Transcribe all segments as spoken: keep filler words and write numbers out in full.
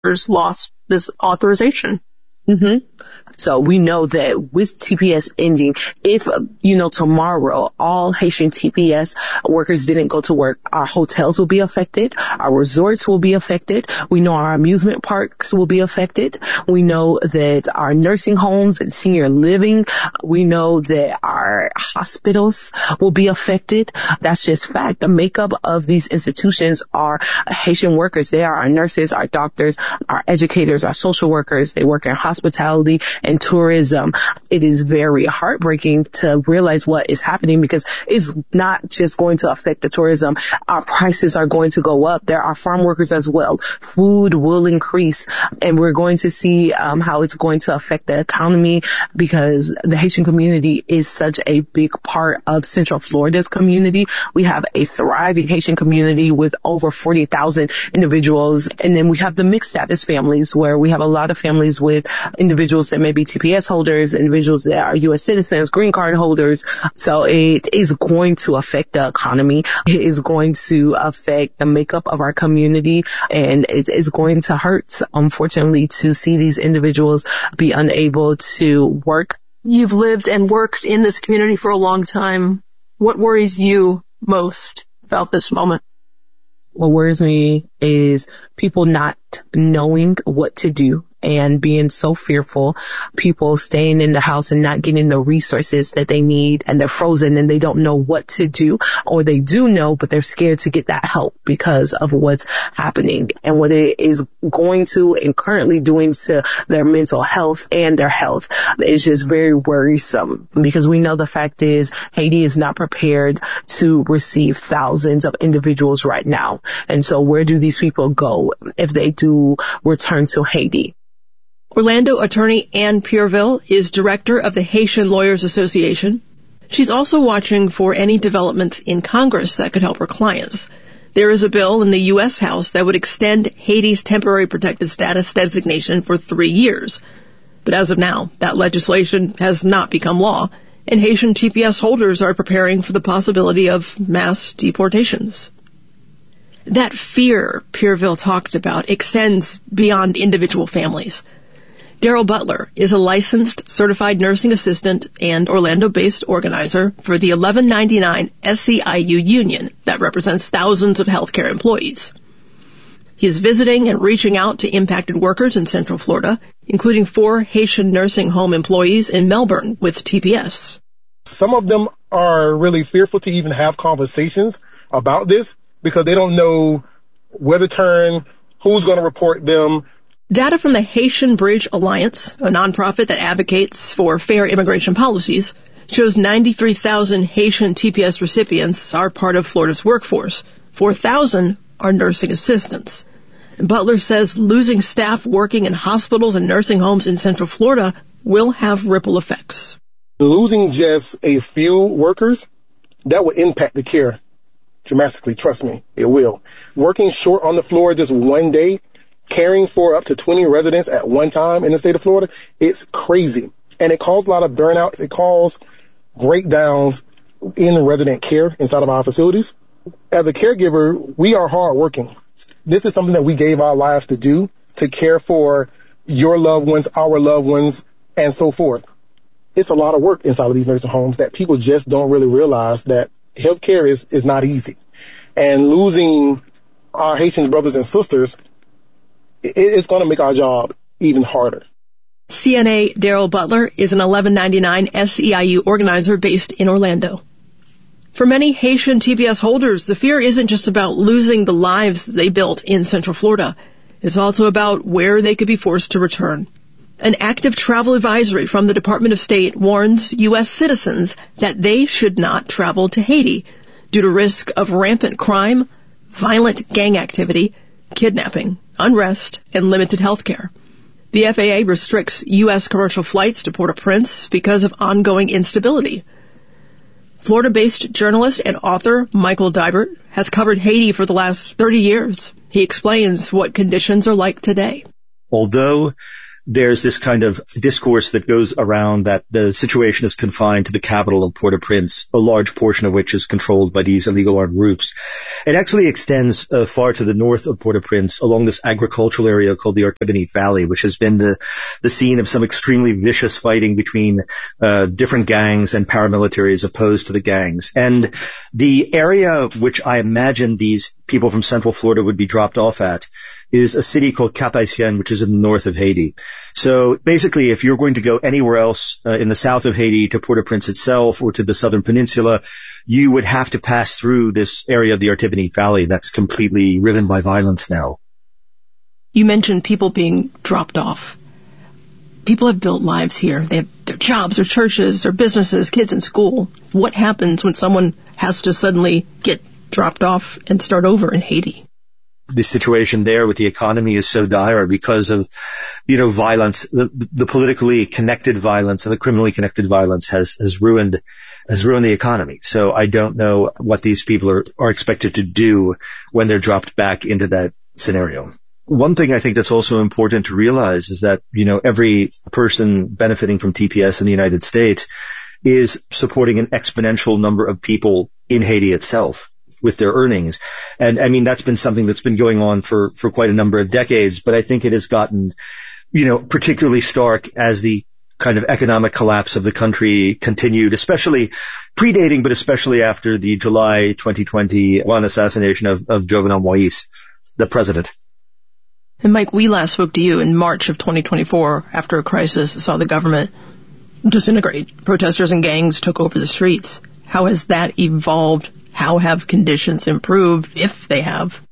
lost this authorization. Mm-hmm. So we know that with T P S ending, if, you know, tomorrow all Haitian T P S workers didn't go to work, our hotels will be affected, our resorts will be affected, we know our amusement parks will be affected, we know that our nursing homes and senior living, we know that our hospitals will be affected. That's just fact. The makeup of these institutions are Haitian workers. They are our nurses, our doctors, our educators, our social workers. They work in hospitality and tourism. It is very heartbreaking to realize what is happening because it's not just going to affect the tourism. Our prices are going to go up. There are farm workers as well. Food will increase, and we're going to see um, how it's going to affect the economy because the Haitian community is such a big part of Central Florida's community. We have a thriving Haitian community with over forty thousand individuals, and then we have the mixed status families where we have a lot of families with individuals that may be T P S holders, individuals that are U S citizens, green card holders. So it is going to affect the economy. It is going to affect the makeup of our community, and it is going to hurt, unfortunately, to see these individuals be unable to work. You've lived and worked in this community for a long time. What worries you most about this moment? What worries me is people not knowing what to do and being so fearful, people staying in the house and not getting the resources that they need, and they're frozen and they don't know what to do, or they do know, but they're scared to get that help because of what's happening and what it is going to and currently doing to their mental health and their health. It's just very worrisome because we know the fact is Haiti is not prepared to receive thousands of individuals right now. And so where do these people go if they do return to Haiti? Orlando attorney Ann Pierreville is director of the Haitian Lawyers Association. She's also watching for any developments in Congress that could help her clients. There is a bill in the U S House that would extend Haiti's temporary protected status designation for three years. But as of now, that legislation has not become law, and Haitian T P S holders are preparing for the possibility of mass deportations. That fear Pierreville talked about extends beyond individual families. Daryl Butler is a licensed certified nursing assistant and Orlando-based organizer for the eleven ninety-nine S C I U union that represents thousands of healthcare employees. He is visiting and reaching out to impacted workers in Central Florida, including four Haitian nursing home employees in Melbourne with T P S. Some of them are really fearful to even have conversations about this because they don't know where to turn, who's going to report them. Data from the Haitian Bridge Alliance, a nonprofit that advocates for fair immigration policies, shows ninety-three thousand Haitian T P S recipients are part of Florida's workforce. four thousand are nursing assistants. Butler says losing staff working in hospitals and nursing homes in Central Florida will have ripple effects. Losing just a few workers, that will impact the care dramatically. Trust me, it will. Working short on the floor just one day, caring for up to twenty residents at one time in the state of Florida, it's crazy. And it caused a lot of burnout. It caused breakdowns in resident care inside of our facilities. As a caregiver, we are hardworking. This is something that we gave our lives to do, to care for your loved ones, our loved ones, and so forth. It's a lot of work inside of these nursing homes that people just don't really realize that healthcare is, is not easy. And losing our Haitian brothers and sisters, it's going to make our job even harder. C N A Daryl Butler is an eleven ninety-nine S E I U organizer based in Orlando. For many Haitian T P S holders, the fear isn't just about losing the lives they built in Central Florida. It's also about where they could be forced to return. An active travel advisory from the Department of State warns U S citizens that they should not travel to Haiti due to risk of rampant crime, violent gang activity, kidnapping, unrest, and limited health care. The F A A restricts U S commercial flights to Port-au-Prince because of ongoing instability. Florida-based journalist and author Michael Dibert has covered Haiti for the last thirty years. He explains what conditions are like today. Although there's this kind of discourse that goes around that the situation is confined to the capital of Port-au-Prince, a large portion of which is controlled by these illegal armed groups. It actually extends uh, far to the north of Port-au-Prince along this agricultural area called the Artibonite Valley, which has been the, the scene of some extremely vicious fighting between uh, different gangs and paramilitaries opposed to the gangs. And the area which I imagine these people from Central Florida would be dropped off at is a city called Cap-Haïtien, which is in the north of Haiti. So basically, if you're going to go anywhere else uh, in the south of Haiti to Port-au-Prince itself or to the southern peninsula, you would have to pass through this area of the Artibonite Valley that's completely riven by violence now. You mentioned people being dropped off. People have built lives here. They have their jobs, their churches, their businesses, kids in school. What happens when someone has to suddenly get dropped off and start over in Haiti? The situation there with the economy is so dire because of, you know, violence. The, the politically connected violence and the criminally connected violence has, has ruined, has ruined the economy. So I don't know what these people are, are expected to do when they're dropped back into that scenario. One thing I think that's also important to realize is that, you know, every person benefiting from T P S in the United States is supporting an exponential number of people in Haiti itself with their earnings. And I mean, that's been something that's been going on for, for quite a number of decades, but I think it has gotten, you know, particularly stark as the kind of economic collapse of the country continued, especially predating, but especially after the July twenty twenty-one assassination of, of Jovenel Moïse, the president. And Mike, we last spoke to you in March of twenty twenty-four after a crisis saw the government disintegrate. Protesters and gangs took over the streets. How has that evolved? How have conditions improved, if they have?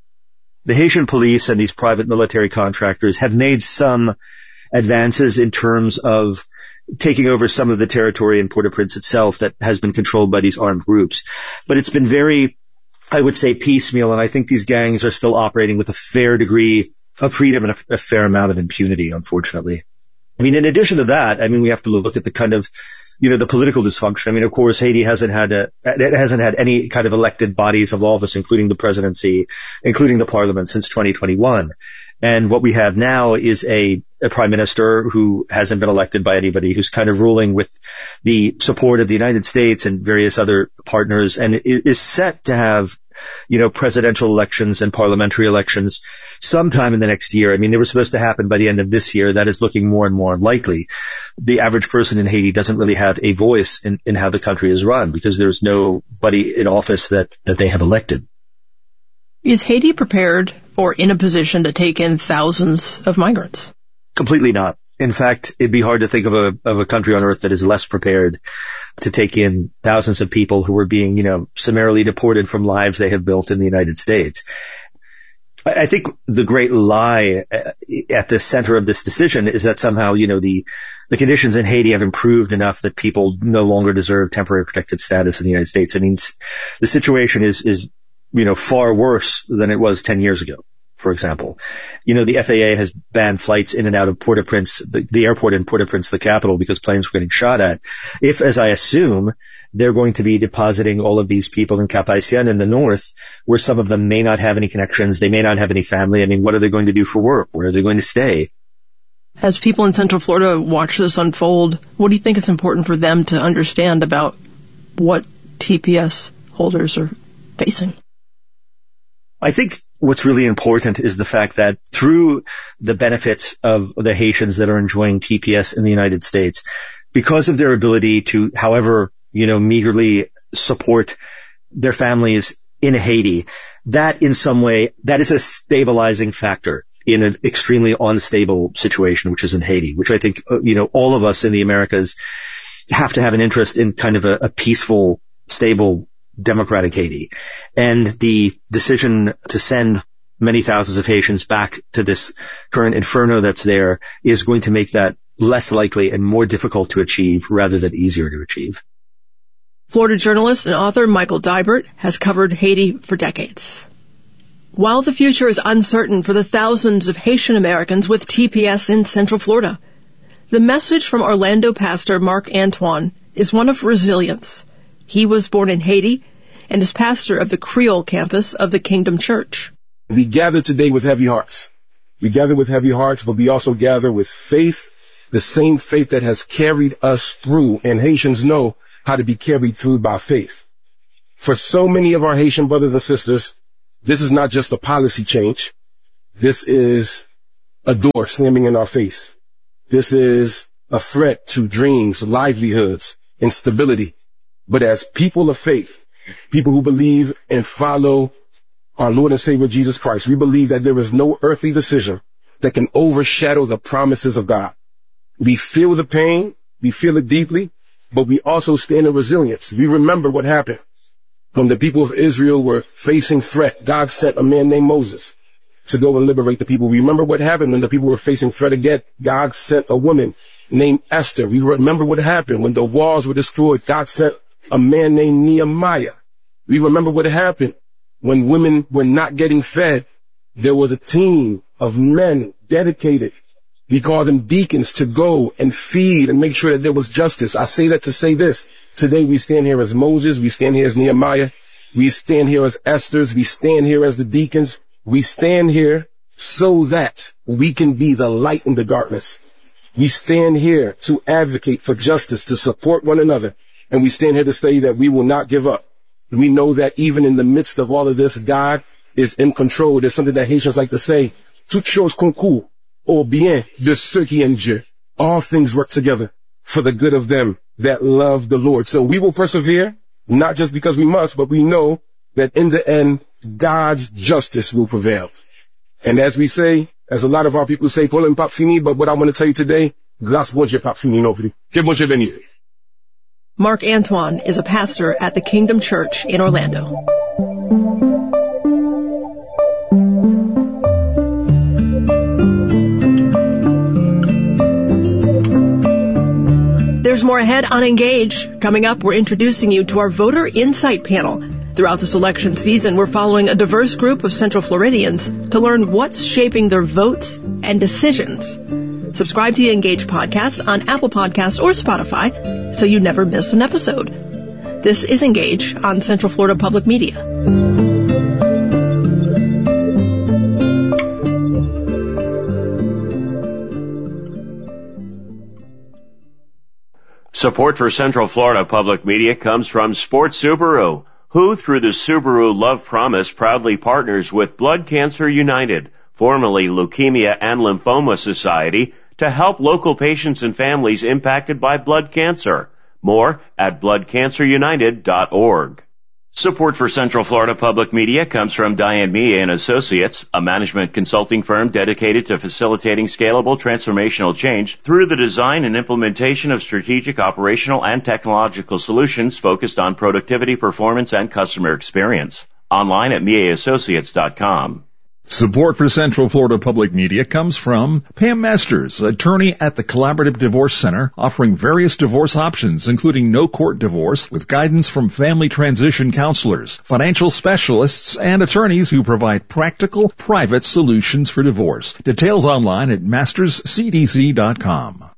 The Haitian police and these private military contractors have made some advances in terms of taking over some of the territory in Port-au-Prince itself that has been controlled by these armed groups. But it's been very, I would say, piecemeal, and I think these gangs are still operating with a fair degree of freedom and a, a fair amount of impunity, unfortunately. I mean, in addition to that, I mean, we have to look at the kind of, you know, the political dysfunction. I mean, of course, Haiti hasn't had a, it hasn't had any kind of elected bodies of office, including the presidency, including the parliament, since twenty twenty-one. And what we have now is a, a prime minister who hasn't been elected by anybody, who's kind of ruling with the support of the United States and various other partners, and is set to have, you know, presidential elections and parliamentary elections sometime in the next year. I mean, they were supposed to happen by the end of this year. That is looking more and more unlikely. The average person in Haiti doesn't really have a voice in, in how the country is run because there's nobody in office that, that they have elected. Is Haiti prepared or in a position to take in thousands of migrants? Completely not. In fact, it'd be hard to think of a of a country on earth that is less prepared to take in thousands of people who are being, you know, summarily deported from lives they have built in the United States. I think the great lie at the center of this decision is that somehow, you know, the the conditions in Haiti have improved enough that people no longer deserve temporary protected status in the United States. I mean, the situation is is you know, far worse than it was ten years ago, for example. You know, the F A A has banned flights in and out of Port-au-Prince, the, the airport in Port-au-Prince, the capital, because planes were getting shot at. If, as I assume, they're going to be depositing all of these people in Cap-Haïtien in the north, where some of them may not have any connections, they may not have any family. I mean, what are they going to do for work? Where are they going to stay? As people in Central Florida watch this unfold, what do you think is important for them to understand about what T P S holders are facing? I think what's really important is the fact that through the benefits of the Haitians that are enjoying T P S in the United States, because of their ability to, however, you know, meagerly support their families in Haiti, that in some way, that is a stabilizing factor in an extremely unstable situation, which is in Haiti, which I think, you know, all of us in the Americas have to have an interest in kind of a, a peaceful, stable democratic Haiti. And the decision to send many thousands of Haitians back to this current inferno that's there is going to make that less likely and more difficult to achieve rather than easier to achieve. Florida journalist and author Michael Dibert has covered Haiti for decades. While the future is uncertain for the thousands of Haitian Americans with T P S in Central Florida, the message from Orlando pastor Mark Antoine is one of resilience. He was born in Haiti and is pastor of the Creole campus of the Kingdom Church. We gather today with heavy hearts We gather with heavy hearts, but we also gather with faith, the same faith that has carried us through. And Haitians know how to be carried through by faith. For so many of our Haitian brothers and sisters, this is not just a policy change. This is a door slamming in our face. This is a threat to dreams, livelihoods, and stability. But as people of faith, people who believe and follow our Lord and Savior Jesus Christ, we believe that there is no earthly decision that can overshadow the promises of God. We feel the pain, we feel it deeply, but we also stand in resilience. We remember what happened when the people of Israel were facing threat. God sent a man named Moses to go and liberate the people. We remember what happened when the people were facing threat again. God sent a woman named Esther. We remember what happened when the walls were destroyed. God sent a man named Nehemiah. We remember what happened when women were not getting fed. There was a team of men dedicated. We call them deacons to go and feed and make sure that there was justice. I say that to say this. Today we stand here as Moses. We stand here as Nehemiah. We stand here as Esther's. We stand here as the deacons. We stand here so that we can be the light in the darkness. We stand here to advocate for justice, to support one another. And we stand here to say that we will not give up. We know that even in the midst of all of this, God is in control. There's something that Haitians like to say, toutes choses concourent au bien de ceux qui aiment Dieu. All things work together for the good of them that love the Lord. So we will persevere, not just because we must, but we know that in the end, God's justice will prevail. And as we say, as a lot of our people say, problème pas fini, but what I want to tell you today, grâce bon Dieu pas fini non plus. Que bon Dieu bénisse. Mark Antoine is a pastor at the Kingdom Church in Orlando. There's more ahead on Engage. Coming up, we're introducing you to our Voter Insight Panel. Throughout this election season, we're following a diverse group of Central Floridians to learn what's shaping their votes and decisions. Subscribe to the Engage podcast on Apple Podcasts or Spotify so you never miss an episode. This is Engage on Central Florida Public Media. Support for Central Florida Public Media comes from Sports Subaru, who, through the Subaru Love Promise, proudly partners with Blood Cancer United, formerly Leukemia and Lymphoma Society, to help local patients and families impacted by blood cancer. More at blood cancer united dot org. Support for Central Florida Public Media comes from Diane Mia and Associates, a management consulting firm dedicated to facilitating scalable transformational change through the design and implementation of strategic, operational, and technological solutions focused on productivity, performance, and customer experience. Online at mia associates dot com. Support for Central Florida Public Media comes from Pam Masters, attorney at the Collaborative Divorce Center, offering various divorce options, including no-court divorce, with guidance from family transition counselors, financial specialists, and attorneys who provide practical, private solutions for divorce. Details online at masters c d c dot com.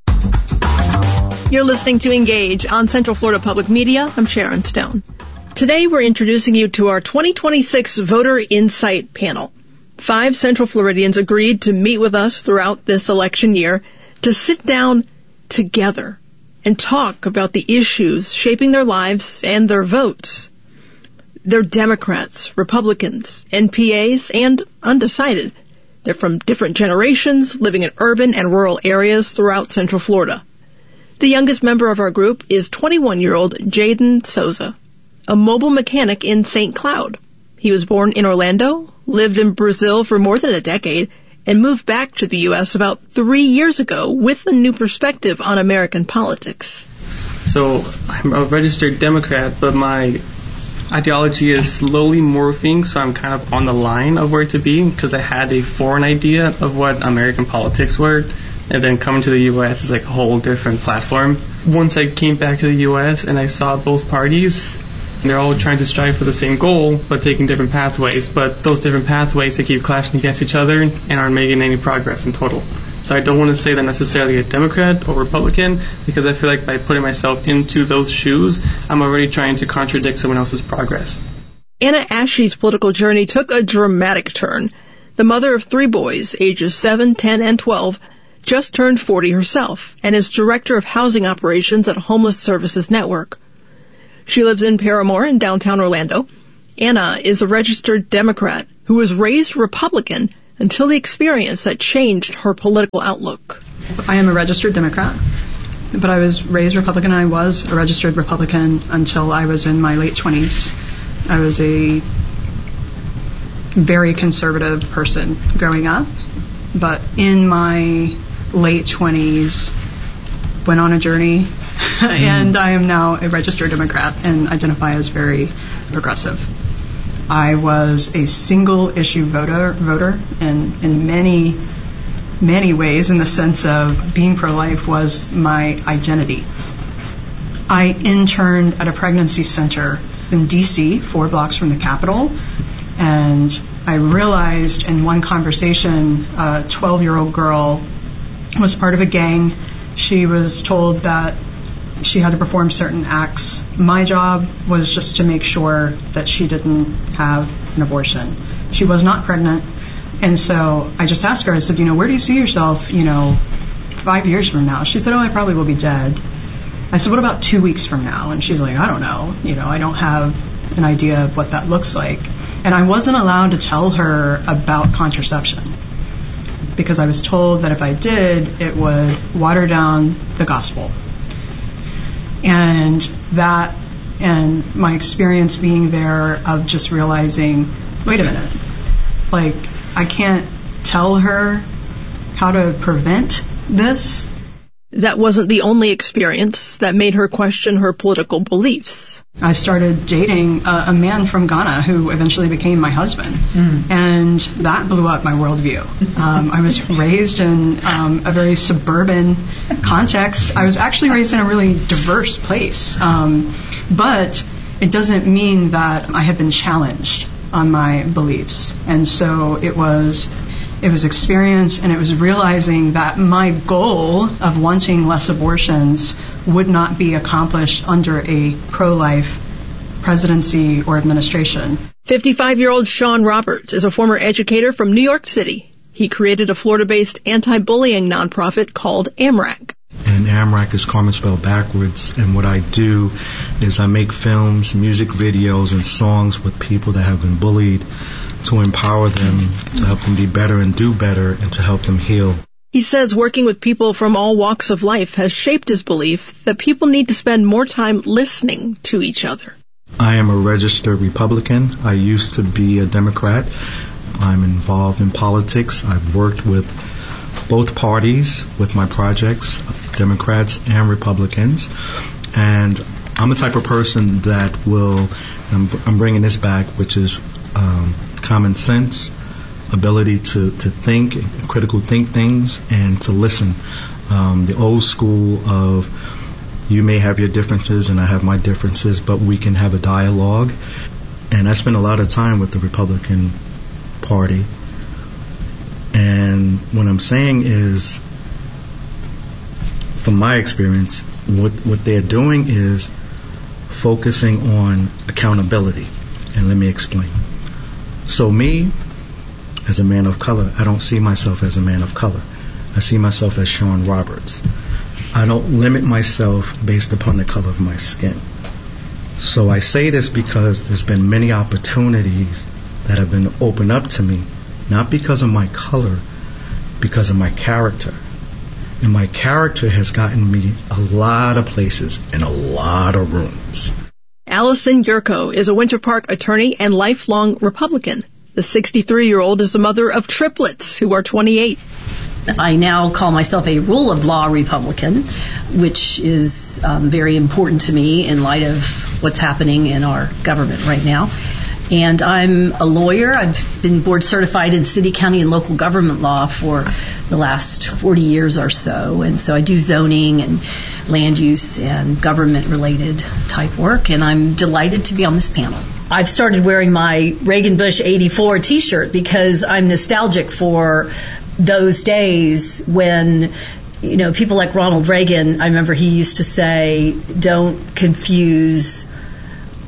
You're listening to Engage on Central Florida Public Media. I'm Sharon Stone. Today we're introducing you to our twenty twenty-six Voter Insight Panel. Five Central Floridians agreed to meet with us throughout this election year to sit down together and talk about the issues shaping their lives and their votes. They're Democrats, Republicans, N P As, and undecided. They're from different generations, living in urban and rural areas throughout Central Florida. The youngest member of our group is twenty-one-year-old Jaden Souza, a mobile mechanic in Saint Cloud. He was born in Orlando, lived in Brazil for more than a decade, and moved back to the U S about three years ago with a new perspective on American politics. So I'm a registered Democrat, but my ideology is slowly morphing, so I'm kind of on the line of where to be because I had a foreign idea of what American politics were, and then coming to the U S is like a whole different platform. Once I came back to the U S and I saw both parties, they're all trying to strive for the same goal, but taking different pathways. But those different pathways, they keep clashing against each other and aren't making any progress in total. So I don't want to say that I'm necessarily a Democrat or Republican, because I feel like by putting myself into those shoes, I'm already trying to contradict someone else's progress. Anna Ashey's political journey took a dramatic turn. The mother of three boys, ages seven, ten, and twelve, just turned forty herself and is director of housing operations at Homeless Services Network. She lives in Paramore in downtown Orlando. Anna is a registered Democrat who was raised Republican until the experience that changed her political outlook. I am a registered Democrat, but I was raised Republican. I was a registered Republican until I was in my late twenties. I was a very conservative person growing up, but in my late twenties went on a journey and I am now a registered Democrat and identify as very progressive. I was a single issue voter voter and in many many ways, in the sense of being pro-life was my identity. I interned at a pregnancy center in D C, four blocks from the Capitol, and I realized in one conversation a twelve-year-old girl was part of a gang. She was told that she had to perform certain acts. My job was just to make sure that she didn't have an abortion. She was not pregnant. And so I just asked her, I said, you know, where do you see yourself, you know, five years from now? She said, oh, I probably will be dead. I said, what about two weeks from now? And she's like, I don't know. You know, I don't have an idea of what that looks like. And I wasn't allowed to tell her about contraception because I was told that if I did, it would water down the gospel. And that, and my experience being there of just realizing, wait a minute, like, I can't tell her how to prevent this. That wasn't the only experience that made her question her political beliefs. I started dating a, a man from Ghana who eventually became my husband, mm. and that blew up my worldview. Um, I was raised in um, a very suburban context. I was actually raised in a really diverse place, um, but it doesn't mean that I have been challenged on my beliefs. And so it was it was experience, and it was realizing that my goal of wanting less abortions would not be accomplished under a pro-life presidency or administration. fifty-five-year-old Sean Roberts is a former educator from New York City. He created a Florida-based anti-bullying nonprofit called AMRAC. And AMRAC is Carmen spelled backwards, and what I do is I make films, music videos, and songs with people that have been bullied to empower them, to help them be better and do better, and to help them heal. He says working with people from all walks of life has shaped his belief that people need to spend more time listening to each other. I am a registered Republican. I used to be a Democrat. I'm involved in politics. I've worked with both parties with my projects, Democrats and Republicans. And I'm the type of person that will, I'm, I'm bringing this back, which is um, common sense, ability to, to think, critical think things, and to listen. Um, the old school of you may have your differences and I have my differences, but we can have a dialogue. And I spend a lot of time with the Republican Party. And what I'm saying is, from my experience, what, what they're doing is focusing on accountability. And let me explain. So me, as a man of color, I don't see myself as a man of color. I see myself as Sean Roberts. I don't limit myself based upon the color of my skin. So I say this because there's been many opportunities that have been opened up to me, not because of my color, because of my character. And my character has gotten me a lot of places and a lot of rooms. Allison Yurko is a Winter Park attorney and lifelong Republican. The sixty-three-year-old is the mother of triplets who are twenty-eight. I now call myself a rule of law Republican, which is um, very important to me in light of what's happening in our government right now. And I'm a lawyer. I've been board certified in city, county, and local government law for the last forty years or so. And so I do zoning and land use and government-related type work. And I'm delighted to be on this panel. I've started wearing my Reagan Bush eighty-four T-shirt because I'm nostalgic for those days when, you know, people like Ronald Reagan, I remember he used to say, don't confuse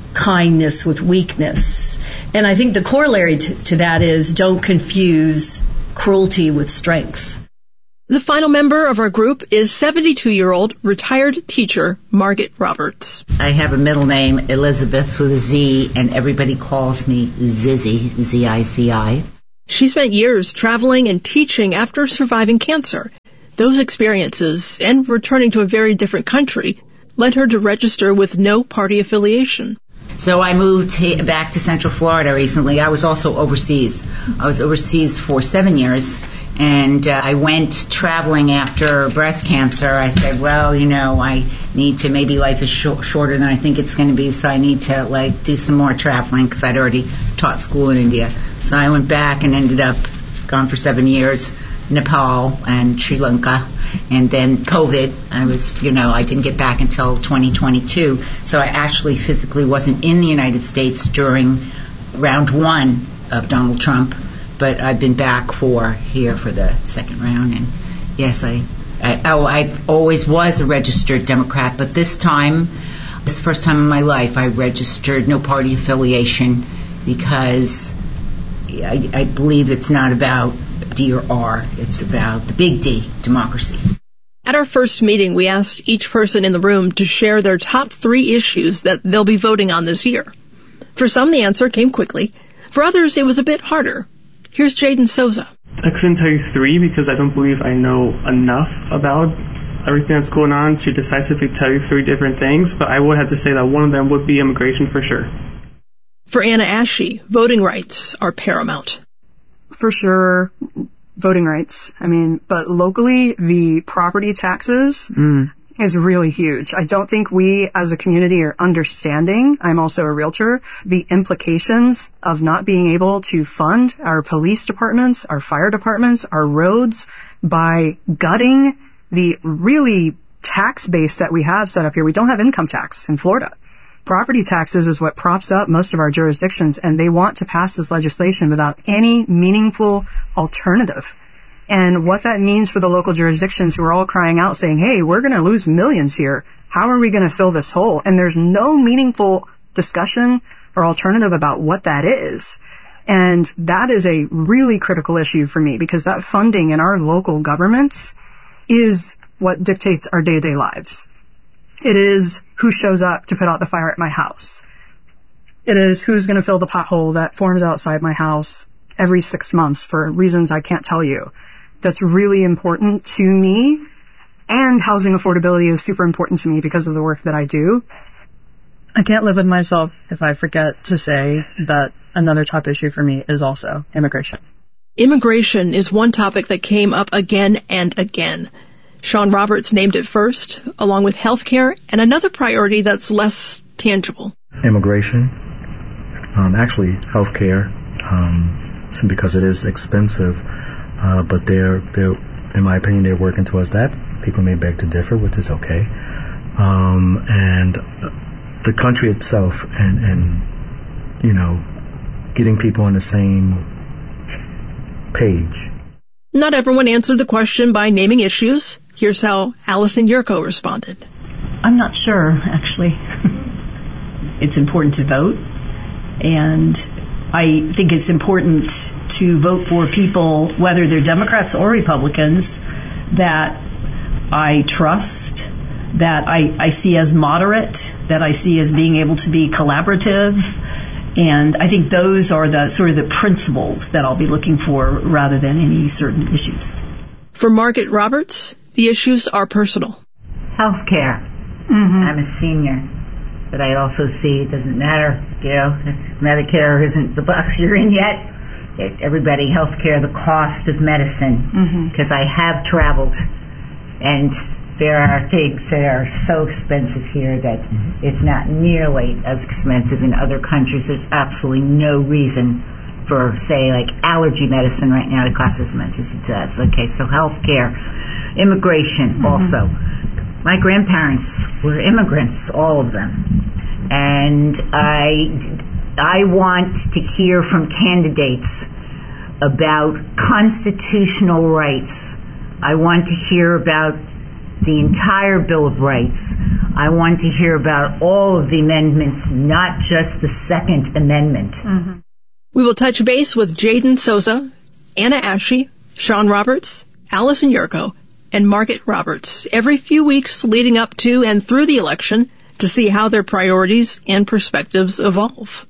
kindness with weakness. And I think the corollary to, to that is don't confuse cruelty with strength. The final member of our group is seventy-two-year-old retired teacher Margaret Roberts. I have a middle name, Elizabeth, with a Z, and everybody calls me Zizzy, Z I Z I. She spent years traveling and teaching after surviving cancer. Those experiences, and returning to a very different country, led her to register with no party affiliation. So I moved to, back to Central Florida recently. I was also overseas. I was overseas for seven years, and uh, I went traveling after breast cancer. I said, well, you know, I need to, maybe life is sh- shorter than I think it's going to be, so I need to, like, do some more traveling, because I'd already taught school in India. So I went back and ended up gone for seven years, Nepal and Sri Lanka. And then COVID, I was, you know, I didn't get back until twenty twenty-two. So I actually physically wasn't in the United States during round one of Donald Trump. But I've been back for here for the second round. And yes, I, I, oh, I always was a registered Democrat. But this time, this is the first time in my life I registered no party affiliation, because I, I believe it's not about D or R. It's about the big D, democracy. At our first meeting, we asked each person in the room to share their top three issues that they'll be voting on this year. For some, the answer came quickly. For others, it was a bit harder. Here's Jaden Souza. I couldn't tell you three because I don't believe I know enough about everything that's going on to decisively tell you three different things, but I would have to say that one of them would be immigration for sure. For Anna Ashe, voting rights are paramount. For sure, voting rights. I mean, but locally, the property taxes mm. is really huge. I don't think we as a community are understanding, I'm also a realtor, the implications of not being able to fund our police departments, our fire departments, our roads by gutting the really tax base that we have set up here. We don't have income tax in Florida. Property taxes is what props up most of our jurisdictions, and they want to pass this legislation without any meaningful alternative. And what that means for the local jurisdictions who are all crying out saying, hey, we're going to lose millions here. How are we going to fill this hole? And there's no meaningful discussion or alternative about what that is. And that is a really critical issue for me, because that funding in our local governments is what dictates our day-to-day lives. It is who shows up to put out the fire at my house. It is who's going to fill the pothole that forms outside my house every six months for reasons I can't tell you. That's really important to me. And housing affordability is super important to me because of the work that I do. I can't live with myself if I forget to say that another top issue for me is also immigration. Immigration is one topic that came up again and again. Sean Roberts named it first, along with healthcare and another priority that's less tangible. Immigration, um, actually healthcare, um, simply because it is expensive, uh, but they're, they're, in my opinion, they're working towards that. People may beg to differ, which is okay. Um, and the country itself and, and, you know, getting people on the same page. Not everyone answered the question by naming issues. Here's how Allison Yurko responded. I'm not sure, actually. It's important to vote, and I think it's important to vote for people, whether they're Democrats or Republicans, that I trust, that I, I see as moderate, that I see as being able to be collaborative. And I think those are the sort of the principles that I'll be looking for rather than any certain issues. For Margaret Roberts, the issues are personal. Healthcare. Mm-hmm. I'm a senior, but I also see it doesn't matter, you know, if Medicare isn't the box you're in yet. It, everybody, healthcare, the cost of medicine, because mm-hmm. I have traveled, and there are things that are so expensive here that mm-hmm. it's not nearly as expensive in other countries. There's absolutely no reason for, say, like allergy medicine right now to cost as much as it does. Okay, so healthcare, immigration mm-hmm. also. My grandparents were immigrants, all of them. And I, I want to hear from candidates about constitutional rights. I want to hear about the entire Bill of Rights. I want to hear about all of the amendments, not just the Second Amendment. Mm-hmm. We will touch base with Jaden Souza, Anna Ashe, Sean Roberts, Allison Yurko, and Margaret Roberts every few weeks leading up to and through the election to see how their priorities and perspectives evolve.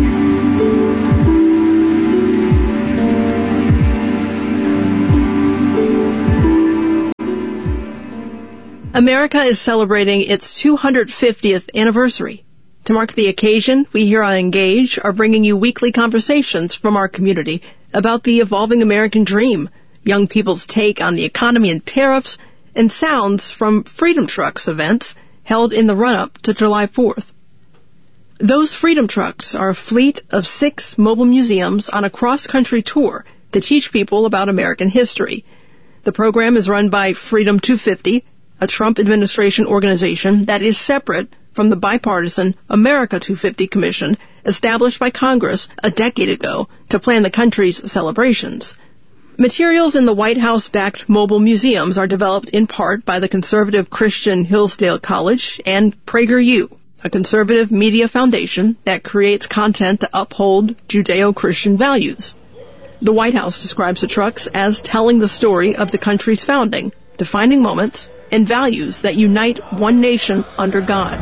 America is celebrating its two hundred fiftieth anniversary. To mark the occasion, we here on Engage are bringing you weekly conversations from our community about the evolving American dream, young people's take on the economy and tariffs, and sounds from Freedom Trucks events held in the run-up to July fourth. Those Freedom Trucks are a fleet of six mobile museums on a cross-country tour to teach people about American history. The program is run by Freedom two fifty, a Trump administration organization that is separate from the bipartisan America two fifty Commission established by Congress a decade ago to plan the country's celebrations. Materials in the White House-backed mobile museums are developed in part by the conservative Christian Hillsdale College and PragerU, a conservative media foundation that creates content to uphold Judeo-Christian values. The White House describes the trucks as telling the story of the country's founding, defining moments, and values that unite one nation under God.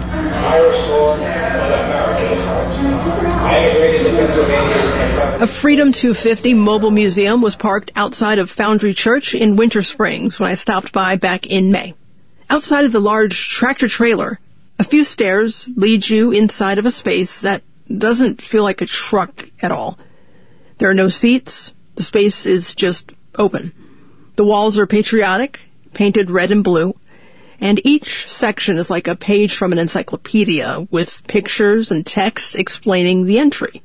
A Freedom two fifty mobile museum was parked outside of Foundry Church in Winter Springs when I stopped by back in May. Outside of the large tractor trailer, a few stairs lead you inside of a space that doesn't feel like a truck at all. There are no seats. The space is just open. The walls are patriotic, painted red and blue, and each section is like a page from an encyclopedia with pictures and text explaining the entry.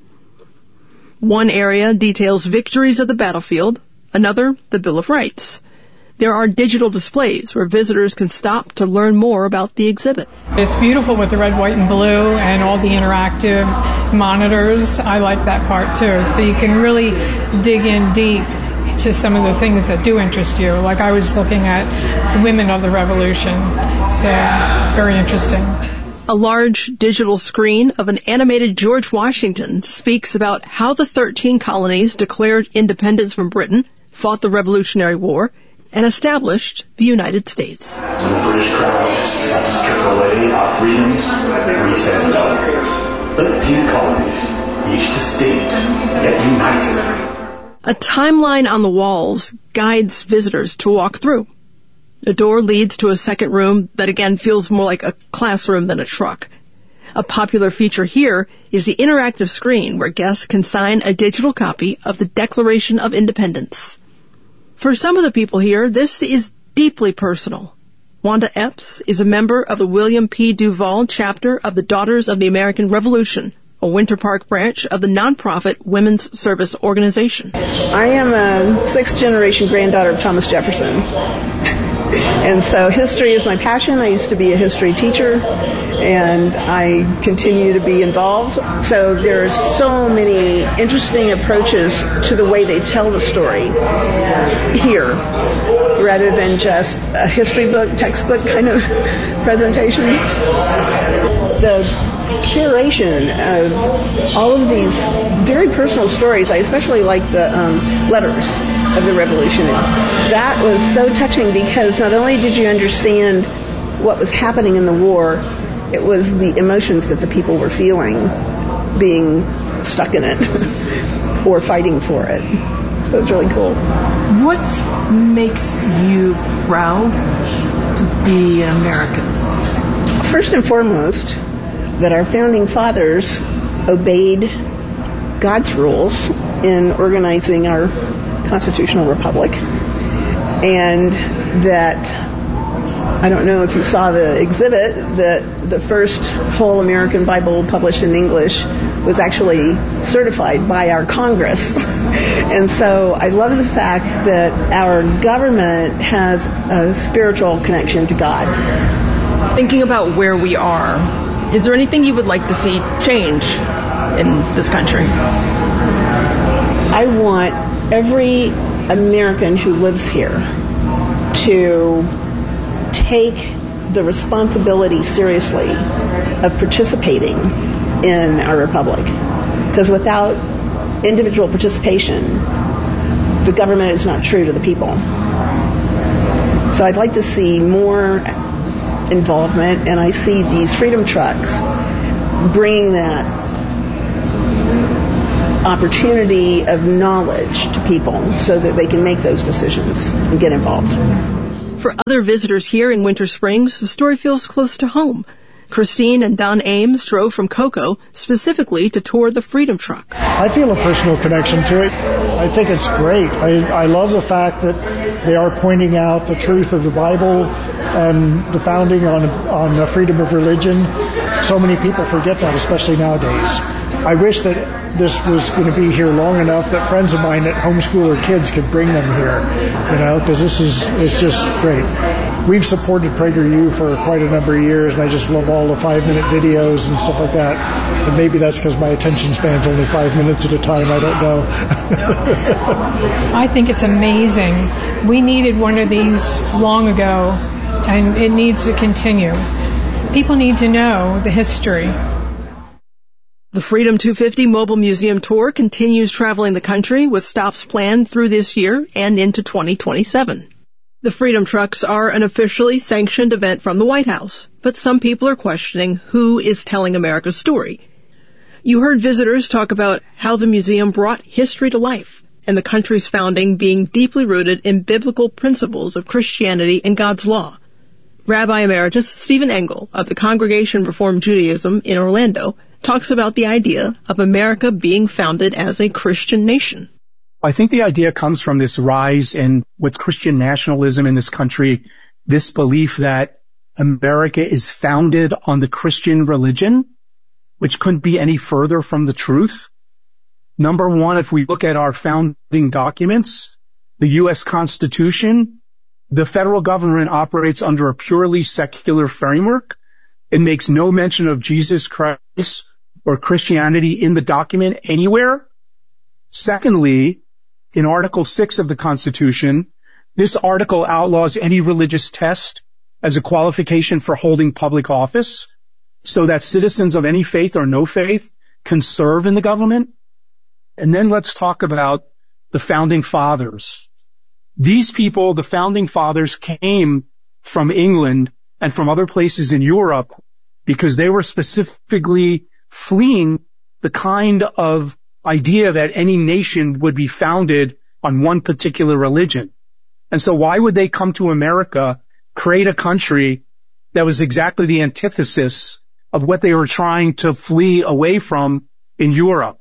One area details victories of the battlefield, another the Bill of Rights. There are digital displays where visitors can stop to learn more about the exhibit. It's beautiful with the red, white, and blue and all the interactive monitors. I like that part too. So you can really dig in deep to some of the things that do interest you. Like I was looking at the women of the Revolution. So very interesting. A large digital screen of an animated George Washington speaks about how the thirteen colonies declared independence from Britain, fought the Revolutionary War, and established the United States. When the British crown sought to strip away our freedoms, we said no. Thirteen colonies, each distinct, yet united. A timeline on the walls guides visitors to walk through. The door leads to a second room that again feels more like a classroom than a truck. A popular feature here is the interactive screen where guests can sign a digital copy of the Declaration of Independence. For some of the people here, this is deeply personal. Wanda Epps is a member of the William P. Duval chapter of the Daughters of the American Revolution, a Winter Park branch of the nonprofit Women's Service Organization. I am a sixth-generation granddaughter of Thomas Jefferson. And so history is my passion. I used to be a history teacher, and I continue to be involved. So there are so many interesting approaches to the way they tell the story here, rather than just a history book, textbook kind of presentation. The curation of all of these very personal stories, I especially like the um, letters of the Revolution. That was so touching because not only did you understand what was happening in the war, it was the emotions that the people were feeling being stuck in it or fighting for it. So it's really cool. What makes you proud to be an American? First and foremost, that our founding fathers obeyed God's rules in organizing our constitutional republic, and that I don't know if you saw the exhibit, that the first whole American Bible published in English was actually certified by our Congress. And so I love the fact that our government has a spiritual connection to God. Thinking about where we are, is there anything you would like to see change in this country? I want every American who lives here to take the responsibility seriously of participating in our republic. Because without individual participation, the government is not true to the people. So I'd like to see more involvement, and I see these freedom trucks bringing that opportunity of knowledge to people so that they can make those decisions and get involved. For other visitors here in Winter Springs, the story feels close to home. Christine and Don Ames drove from Cocoa specifically to tour the Freedom Truck. I feel a personal connection to it. I think it's great. I, I love the fact that they are pointing out the truth of the Bible and the founding on, on the freedom of religion. So many people forget that, especially nowadays. I wish that this was going to be here long enough that friends of mine that homeschool their kids could bring them here, you know, because this is, it's just great. We've supported PragerU for quite a number of years, and I just love all the five-minute videos and stuff like that. And maybe that's because my attention span's only five minutes at a time. I don't know. I think it's amazing. We needed one of these long ago, and it needs to continue. People need to know the history. The Freedom two fifty Mobile Museum Tour continues traveling the country with stops planned through this year and into twenty twenty-seven. The Freedom Trucks are an officially sanctioned event from the White House, but some people are questioning who is telling America's story. You heard visitors talk about how the museum brought history to life and the country's founding being deeply rooted in biblical principles of Christianity and God's law. Rabbi Emeritus Stephen Engel of the Congregation Reform Judaism in Orlando talks about the idea of America being founded as a Christian nation. I think the idea comes from this rise in with Christian nationalism in this country, this belief that America is founded on the Christian religion, which couldn't be any further from the truth. Number one, if we look at our founding documents, the U S Constitution, the federal government operates under a purely secular framework. It makes no mention of Jesus Christ or Christianity in the document anywhere. Secondly, in Article six of the Constitution, this article outlaws any religious test as a qualification for holding public office, so that citizens of any faith or no faith can serve in the government. And then let's talk about the Founding Fathers. These people, the Founding Fathers, came from England and from other places in Europe because they were specifically fleeing the kind of idea that any nation would be founded on one particular religion. And so why would they come to America, create a country that was exactly the antithesis of what they were trying to flee away from in Europe?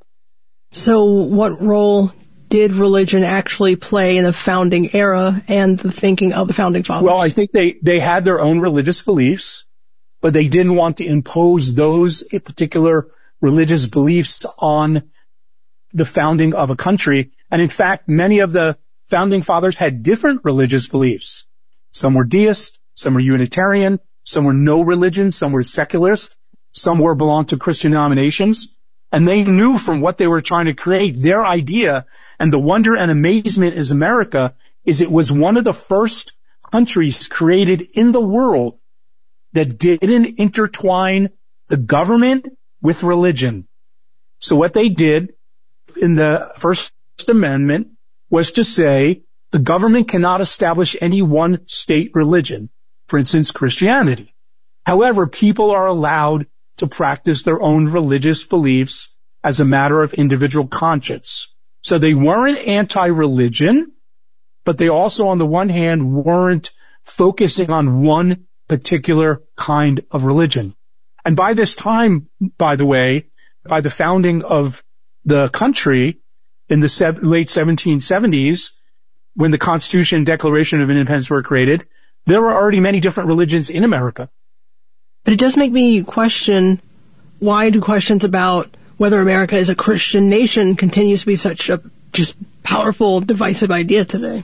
So what role did religion actually play in the founding era and the thinking of the Founding Fathers? Well, I think they, they had their own religious beliefs, but they didn't want to impose those particular religious beliefs on the founding of a country. And in fact, many of the Founding Fathers had different religious beliefs. Some were deist, some were Unitarian, some were no religion, some were secularist, some were belonged to Christian denominations. And they knew from what they were trying to create, their idea, and the wonder and amazement is America, is it was one of the first countries created in the world that didn't intertwine the government with religion. So what they did in the First Amendment was to say the government cannot establish any one state religion, for instance, Christianity. However, people are allowed to practice their own religious beliefs as a matter of individual conscience. So they weren't anti-religion, but they also, on the one hand, weren't focusing on one particular kind of religion. And by this time, by the way, by the founding of the country in the se- late seventeen seventies, when the Constitution and Declaration of Independence were created, there were already many different religions in America. But it does make me question, why do questions about whether America is a Christian nation continues to be such a just powerful, divisive idea today?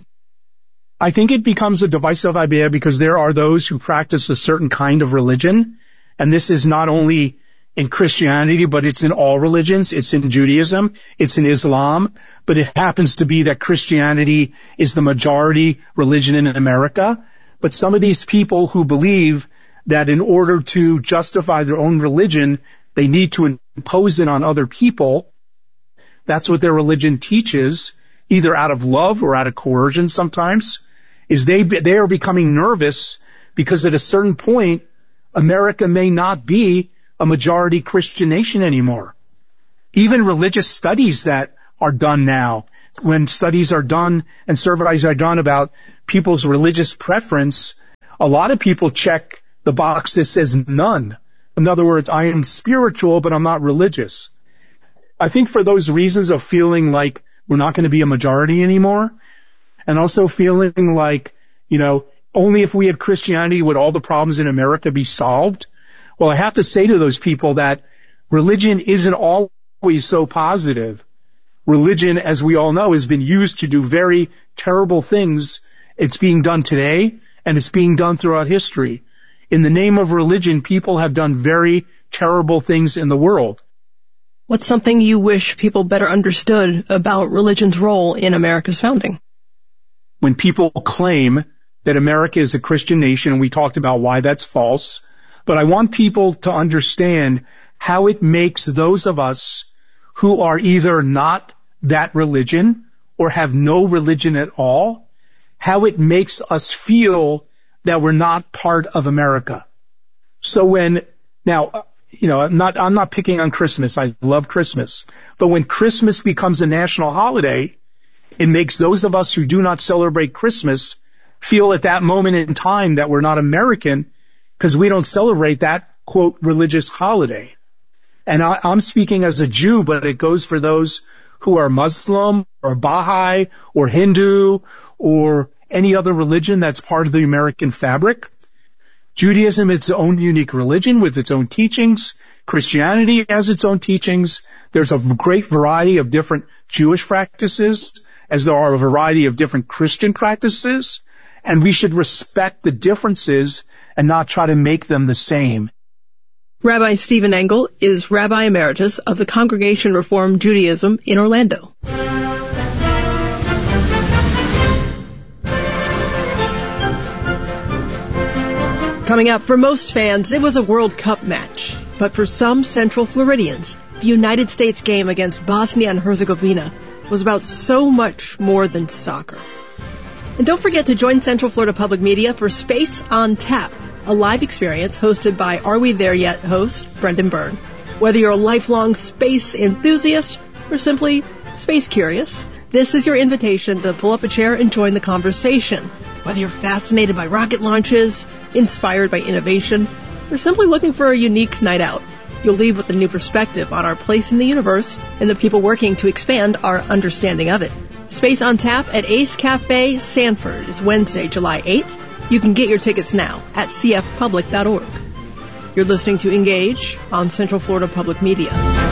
I think it becomes a divisive idea because there are those who practice a certain kind of religion, and this is not only in Christianity, but it's in all religions. It's in Judaism, it's in Islam, but it happens to be that Christianity is the majority religion in America. But some of these people who believe that in order to justify their own religion, they need to impose it on other people, that's what their religion teaches, either out of love or out of coercion sometimes, is they they are becoming nervous because at a certain point, America may not be a majority Christian nation anymore. Even religious studies that are done now, when studies are done and surveys are done about people's religious preference, a lot of people check the box that says none. In other words, I am spiritual, but I'm not religious. I think for those reasons of feeling like we're not going to be a majority anymore, and also feeling like, you know, only if we had Christianity would all the problems in America be solved. Well, I have to say to those people that religion isn't always so positive. Religion, as we all know, has been used to do very terrible things. It's being done today, and it's being done throughout history. In the name of religion, people have done very terrible things in the world. What's something you wish people better understood about religion's role in America's founding? When people claim that America is a Christian nation, and we talked about why that's false, but I want people to understand how it makes those of us who are either not that religion or have no religion at all, how it makes us feel that we're not part of America. So when, now, you know, I'm not, I'm not picking on Christmas. I love Christmas. But when Christmas becomes a national holiday, it makes those of us who do not celebrate Christmas feel at that moment in time that we're not American because we don't celebrate that, quote, religious holiday. And I, I'm speaking as a Jew, but it goes for those who are Muslim or Baha'i or Hindu or any other religion that's part of the American fabric. Judaism is its own unique religion with its own teachings. Christianity has its own teachings. There's a great variety of different Jewish practices, as there are a variety of different Christian practices. And we should respect the differences and not try to make them the same. Rabbi Stephen Engel is Rabbi Emeritus of the Congregation Reform Judaism in Orlando. Coming up, for most fans, it was a World Cup match. But for some Central Floridians, the United States game against Bosnia and Herzegovina was about so much more than soccer. And don't forget to join Central Florida Public Media for Space on Tap, a live experience hosted by Are We There Yet host Brendan Byrne. Whether you're a lifelong space enthusiast or simply space curious, this is your invitation to pull up a chair and join the conversation. Whether you're fascinated by rocket launches, inspired by innovation, or simply looking for a unique night out, you'll leave with a new perspective on our place in the universe and the people working to expand our understanding of it. Space on Tap at Ace Cafe Sanford is Wednesday, July eighth. You can get your tickets now at c f public dot org. You're listening to Engage on Central Florida Public Media.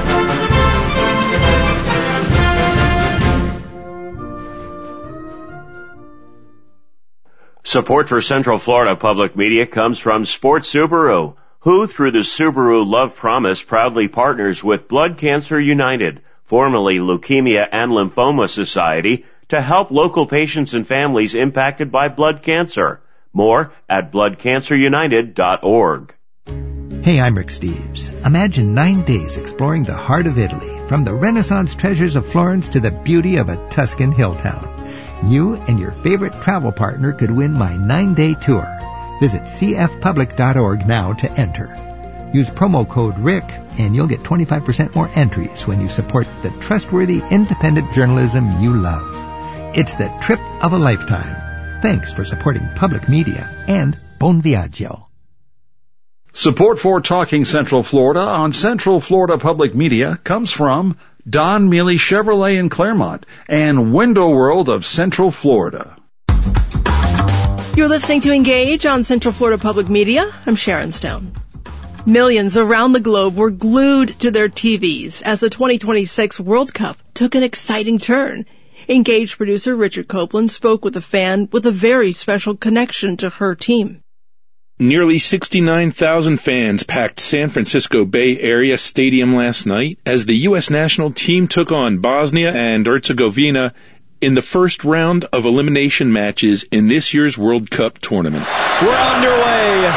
Support for Central Florida Public Media comes from Sports Subaru, who through the Subaru Love Promise proudly partners with Blood Cancer United, formerly Leukemia and Lymphoma Society, to help local patients and families impacted by blood cancer. More at blood cancer united dot org. Hey, I'm Rick Steves. Imagine nine days exploring the heart of Italy, from the Renaissance treasures of Florence to the beauty of a Tuscan hill town. You and your favorite travel partner could win my nine-day tour. Visit c f public dot org now to enter. Use promo code RICK and you'll get twenty-five percent more entries when you support the trustworthy, independent journalism you love. It's the trip of a lifetime. Thanks for supporting public media and Bon Viaggio. Support for Talking Central Florida on Central Florida Public Media comes from Don Mealy Chevrolet in Claremont and Window World of Central Florida. You're listening to Engage on Central Florida Public Media. I'm Sharon Stone. Millions around the globe were glued to their T Vs as the twenty twenty-six World Cup took an exciting turn. Engage producer Richard Copeland spoke with a fan with a very special connection to her team. Nearly sixty-nine thousand fans packed San Francisco Bay Area Stadium last night as the U S national team took on Bosnia and Herzegovina in the first round of elimination matches in this year's World Cup tournament. We're underway.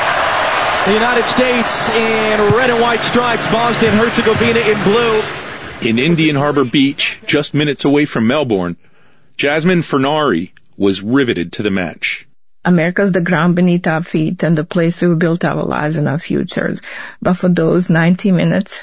The United States in red and white stripes, Bosnia and Herzegovina in blue. In Indian Harbor Beach, just minutes away from Melbourne, Jasmine Furnari was riveted to the match. America's the ground beneath our feet and the place we built our lives and our futures. But for those ninety minutes,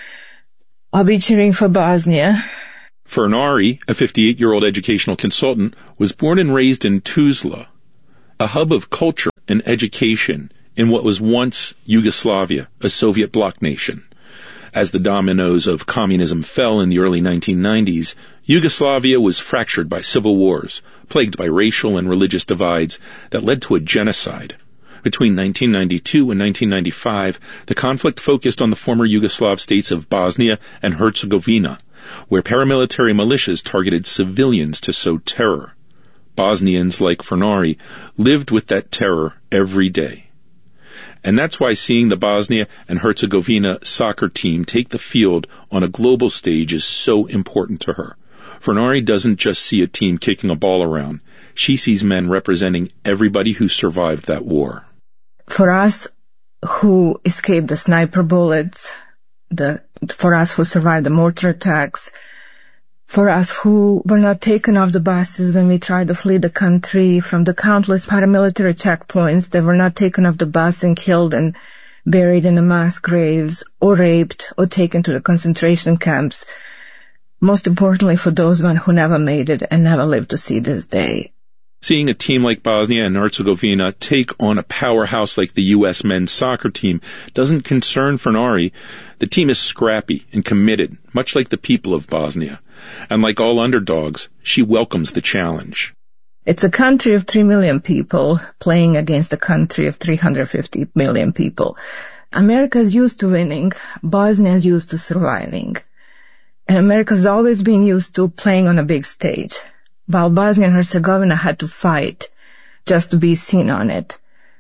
I'll be cheering for Bosnia. Furnari, a fifty-eight-year-old educational consultant, was born and raised in Tuzla, a hub of culture and education in what was once Yugoslavia, a Soviet bloc nation. As the dominoes of communism fell in the early nineteen nineties, Yugoslavia was fractured by civil wars, plagued by racial and religious divides that led to a genocide. Between nineteen ninety-two and nineteen ninety-five, the conflict focused on the former Yugoslav states of Bosnia and Herzegovina, where paramilitary militias targeted civilians to sow terror. Bosnians, like Furnari, lived with that terror every day. And that's why seeing the Bosnia and Herzegovina soccer team take the field on a global stage is so important to her. Furnari doesn't just see a team kicking a ball around. She sees men representing everybody who survived that war. For us who escaped the sniper bullets, the for us who survived the mortar attacks, for us who were not taken off the buses when we tried to flee the country from the countless paramilitary checkpoints that were not taken off the bus and killed and buried in the mass graves, or raped, or taken to the concentration camps. Most importantly, for those men who never made it and never lived to see this day. Seeing a team like Bosnia and Herzegovina take on a powerhouse like the U S men's soccer team doesn't concern Furnari. The team is scrappy and committed, much like the people of Bosnia. And like all underdogs, she welcomes the challenge. It's a country of three million people playing against a country of three hundred fifty million people. America's used to winning. Bosnia's used to surviving. And America's always been used to playing on a big stage, while Bosnia and Herzegovina had to fight just to be seen on it.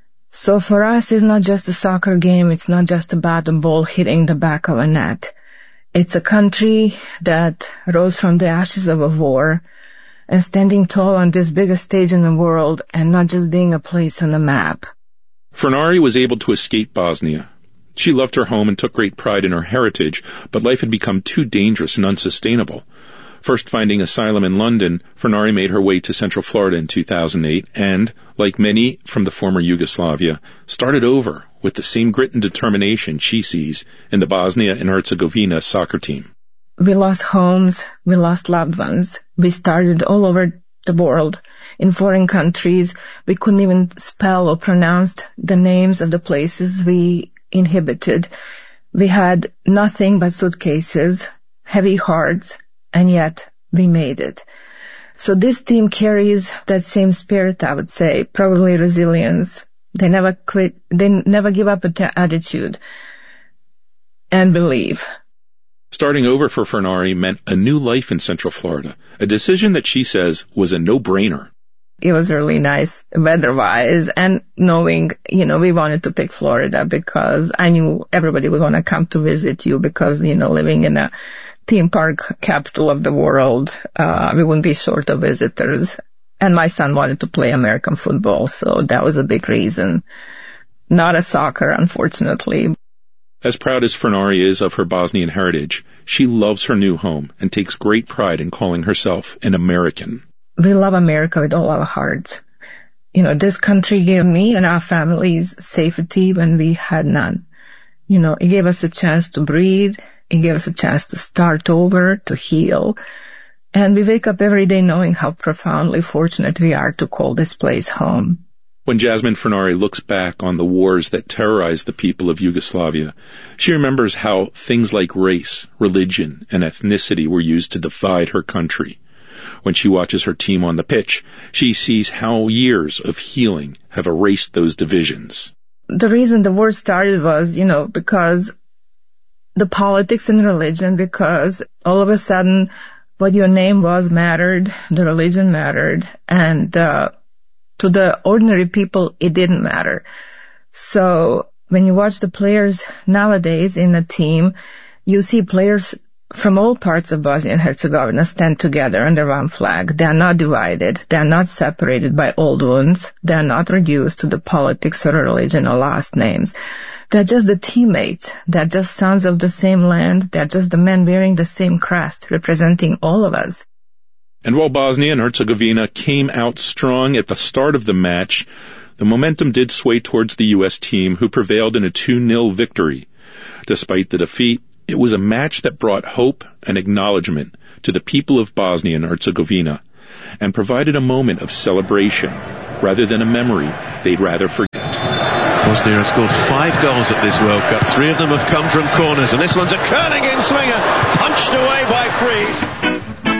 So for us, it's not just a soccer game. It's not just about the ball hitting the back of a net. It's a country that rose from the ashes of a war and standing tall on this biggest stage in the world and not just being a place on the map. Furnari was able to escape Bosnia. She loved her home and took great pride in her heritage, but life had become too dangerous and unsustainable. First finding asylum in London, Furnari made her way to Central Florida in two thousand eight and, like many from the former Yugoslavia, started over with the same grit and determination she sees in the Bosnia and Herzegovina soccer team. We lost homes, we lost loved ones. We started all over the world, in foreign countries. We couldn't even spell or pronounce the names of the places we inhabited. We had nothing but suitcases, heavy hearts, and yet we made it. So this team carries that same spirit, I would say, probably resilience. They never quit, they never give up an attitude and believe. Starting over for Furnari meant a new life in Central Florida, a decision that she says was a no-brainer. It was really nice weather-wise, and knowing, you know, we wanted to pick Florida because I knew everybody would want to come to visit you because, you know, living in a theme park capital of the world, uh, we wouldn't be short of visitors. And my son wanted to play American football, so that was a big reason. Not a soccer, unfortunately. As proud as Furnari is of her Bosnian heritage, she loves her new home and takes great pride in calling herself an American. We love America with all our hearts. You know, this country gave me and our families safety when we had none. You know, it gave us a chance to breathe. It gave us a chance to start over, to heal. And we wake up every day knowing how profoundly fortunate we are to call this place home. When Jasmine Furnari looks back on the wars that terrorized the people of Yugoslavia, she remembers how things like race, religion, and ethnicity were used to divide her country. When she watches her team on the pitch, she sees how years of healing have erased those divisions. The reason the war started was, you know, because the politics and religion, because all of a sudden what your name was mattered, the religion mattered, and uh, to the ordinary people, it didn't matter. So when you watch the players nowadays in a team, you see players from all parts of Bosnia and Herzegovina stand together under one flag. They are not divided. They are not separated by old wounds. They are not reduced to the politics or religion or last names. They're just the teammates. They're just sons of the same land. They're just the men wearing the same crest, representing all of us. And while Bosnia and Herzegovina came out strong at the start of the match, the momentum did sway towards the U S team, who prevailed in a two nil victory. Despite the defeat, it was a match that brought hope and acknowledgement to the people of Bosnia and Herzegovina and provided a moment of celebration rather than a memory they'd rather forget. Bosnia has scored five goals at this World Cup. Three of them have come from corners, and this one's a curling-in swinger, punched away by Freeze.